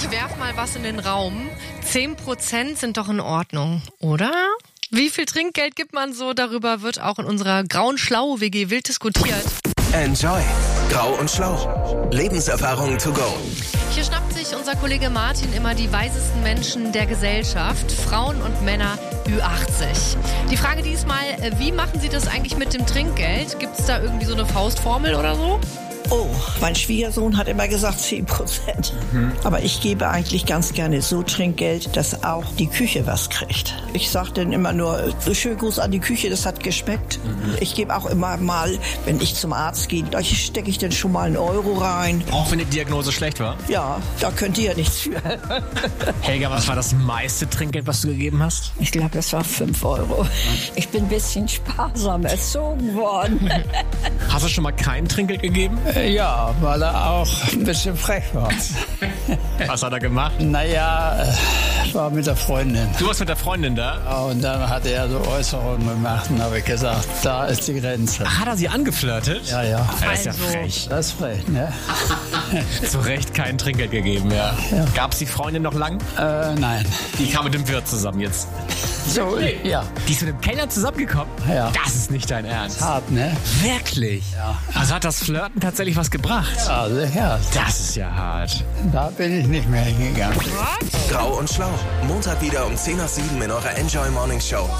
Ich werf mal was in den Raum. 10% sind doch in Ordnung, oder? Wie viel Trinkgeld gibt man so? Darüber wird auch in unserer grauen Schlau-WG wild diskutiert. Enjoy. Grau und Schlau. Lebenserfahrungen to go. Hier schnappt sich unser Kollege Martin immer die weisesten Menschen der Gesellschaft. Frauen und Männer Ü80. Die Frage diesmal, wie machen Sie das eigentlich mit dem Trinkgeld? Gibt es da irgendwie so eine Faustformel oder so? Oh, mein Schwiegersohn hat immer gesagt 10%. Aber ich gebe eigentlich ganz gerne so Trinkgeld, dass auch die Küche was kriegt. Ich sage dann immer nur, schönen Gruß an die Küche, das hat geschmeckt. Ich gebe auch immer mal, wenn ich zum Arzt gehe, da stecke ich dann schon mal einen Euro rein. Auch wenn die Diagnose schlecht war? Ja, da könnt ihr ja nichts für. Helga, was war das meiste Trinkgeld, was du gegeben hast? Ich glaube, das war 5 Euro. Ich bin ein bisschen sparsam erzogen worden. Hast du schon mal kein Trinkgeld gegeben? Ja, weil er auch ein bisschen frech war. Was hat er gemacht? Naja, war mit der Freundin. Du warst mit der Freundin da? Ja, und dann hat er so Äußerungen gemacht und habe ich gesagt, da ist die Grenze. Hat er sie angeflirtet? Ja, ja. Das ist ja frech. Das ist frech, ne? Zu Recht kein Trinkgeld gegeben, ja. Gab's die Freundin noch lang? Nein. Die kam mit dem Wirt zusammen jetzt. So, ja. Die ist mit dem Kellner zusammengekommen? Ja. Das ist nicht dein Ernst. Hart, ne? Wirklich? Ja. Also hat das Flirten tatsächlich was gebracht? Ja, sicher. Das ist ja hart. Da bin ich nicht mehr hingegangen. Grau und Schlau. Montag wieder um 10 nach 7 in eurer Enjoy Morning Show.